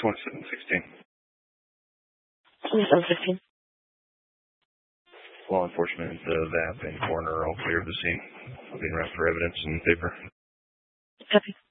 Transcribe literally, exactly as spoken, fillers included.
twenty-seven sixteen. twenty-seven sixteen. Law enforcement, the V A P and coroner are all clear of the scene. I'll be around for evidence and paper. Copy.